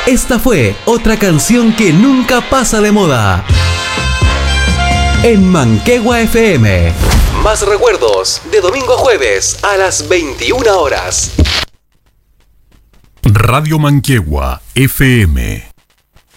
Esta fue otra canción que nunca pasa de moda. En Manquehue FM. Más recuerdos de domingo a jueves a las 21 horas. Radio Manquehue FM.